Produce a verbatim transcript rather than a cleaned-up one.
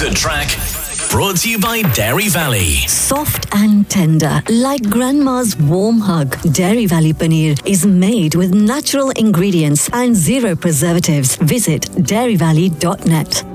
Good Track. Brought to you by Dairy Valley. Soft and tender, like grandma's warm hug. Dairy Valley paneer is made with natural ingredients and zero preservatives. Visit dairy valley dot net.